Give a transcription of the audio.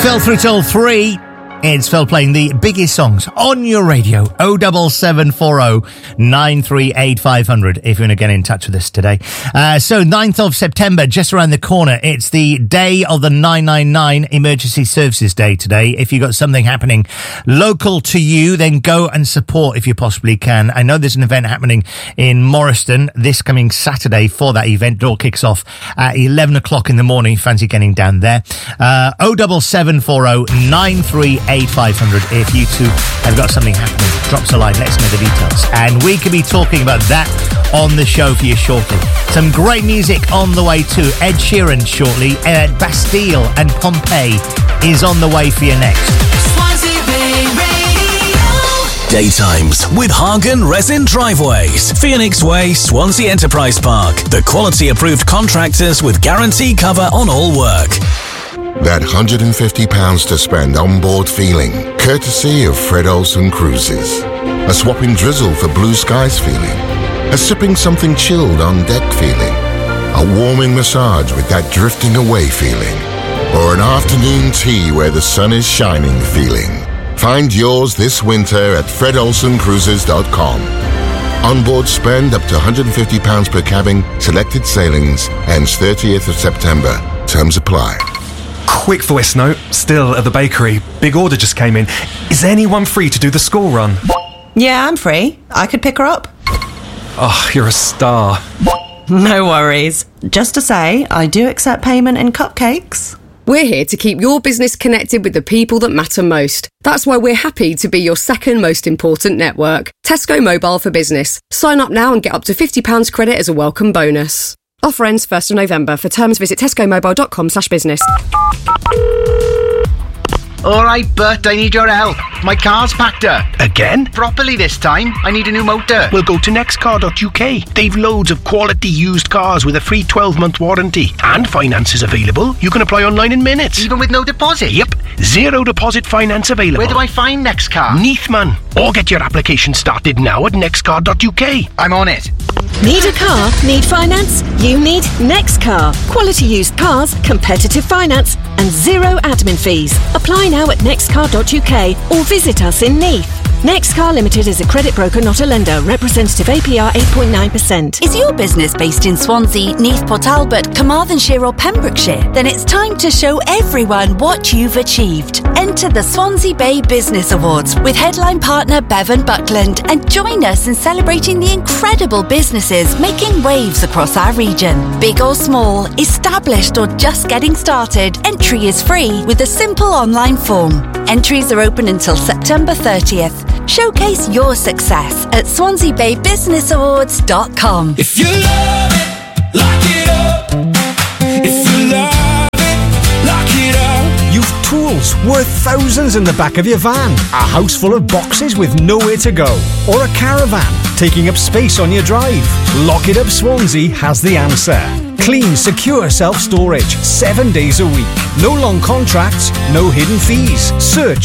Phil through till 3. It's Phil playing the biggest songs on your radio. 07740 938 500 if you want to get in touch with us today. So 9th of September, just around the corner. It's the day of the 999 Emergency Services Day today. If you've got something happening local to you, then go and support if you possibly can. I know there's an event happening in Morriston this coming Saturday for that event. Door kicks off at 11 o'clock in the morning. Fancy getting down there. 07740 938 500 if you two have got something happening. Drop us a line, let us know the details, and we could be talking about that on the show for you shortly. Some great music on the way too. Ed Sheeran shortly. Bastille and Pompeii is on the way for you next. Daytimes with Hagen Resin Driveways, Phoenix Way, Swansea Enterprise Park. The quality approved contractors with guarantee cover on all work. That £150 to spend on board feeling, courtesy of Fred Olsen Cruises. A swapping drizzle for blue skies feeling. A sipping something chilled on deck feeling. A warming massage with that drifting away feeling. Or an afternoon tea where the sun is shining feeling. Find yours this winter at fredolsencruises.com. Onboard spend up to £150 per cabin, selected sailings, ends 30th of September. Terms apply. Quick voice note, still at the bakery. Big order just came in. Is anyone free to do the school run? Yeah, I'm free. I could pick her up. Oh, you're a star. No worries. Just to say, I do accept payment in cupcakes. We're here to keep your business connected with the people that matter most. That's why we're happy to be your second most important network. Tesco Mobile for Business. Sign up now and get up to £50 credit as a welcome bonus. Offer ends 1st of November. For terms, visit tescomobile.com/business. Alright, Bert, I need your help. My car's packed up. Again? Properly this time. I need a new motor. We'll go to nextcar.uk. They've loads of quality used cars with a free 12-month warranty. And finance is available. You can apply online in minutes. Even with no deposit? Yep. Zero deposit finance available. Where do I find Nextcar? Neathman. Or get your application started now at nextcar.uk. I'm on it. Need a car? Need finance? You need Nextcar. Quality used cars, competitive finance and zero admin fees. Apply now at nextcar.uk or visit us in Neath. Nextcar Limited is a credit broker, not a lender. Representative APR 8.9%. Is your business based in Swansea, Neath, Port Talbot, Carmarthenshire or Pembrokeshire? Then it's time to show everyone what you've achieved. Enter the Swansea Bay Business Awards with headline partner Bevan Buckland and join us in celebrating the incredible businesses making waves across our region. Big or small, established or just getting started, entry is free with a simple online form. Entries are open until September 30th. Showcase your success at SwanseaBayBusinessAwards.com. If you love it, lock it up. If you love it, lock it up. You've tools worth thousands in the back of your van, a house full of boxes with nowhere to go, or a caravan taking up space on your drive. Lock It Up Swansea has the answer. Clean, secure self-storage, 7 days a week. No long contracts, no hidden fees. Search